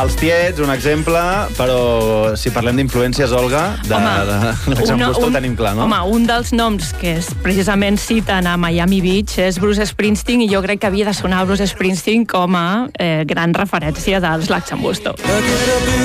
Els Tiets, un exemple, però si parlem d'influències, Olga, de Lax'n'Busto ho tenim clar, no? Home, un dels noms que precisament citen a Miami Beach és Bruce Springsteen, i jo crec que havia de sonar Bruce Springsteen com a gran referència dels Lax'n'Busto.